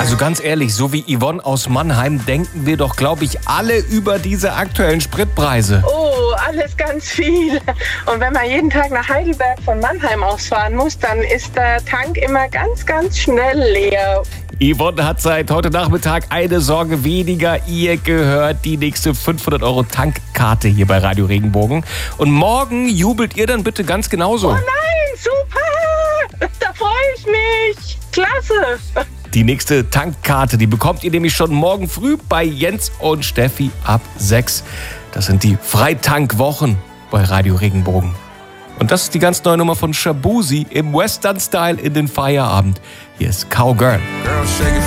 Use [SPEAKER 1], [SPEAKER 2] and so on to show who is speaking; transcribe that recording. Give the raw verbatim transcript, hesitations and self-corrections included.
[SPEAKER 1] Also ganz ehrlich, so wie Yvonne aus Mannheim denken wir doch, glaube ich, alle über diese aktuellen Spritpreise.
[SPEAKER 2] Oh, alles ganz viel. Und wenn man jeden Tag nach Heidelberg von Mannheim ausfahren muss, dann ist der Tank immer ganz, ganz schnell leer.
[SPEAKER 1] Yvonne hat seit heute Nachmittag eine Sorge weniger. Ihr gehört die nächste fünfhundert Euro Tankkarte hier bei Radio Regenbogen. Und morgen jubelt ihr dann bitte ganz genauso.
[SPEAKER 2] Oh nein, super! Da freue ich mich. Klasse.
[SPEAKER 1] Die nächste Tankkarte, die bekommt ihr nämlich schon morgen früh bei Jens und Steffi ab sechs. Das sind die Freitank-Wochen bei Radio Regenbogen. Und das ist die ganz neue Nummer von Shaboozey im Western-Style in den Feierabend. Hier ist Cowgirl.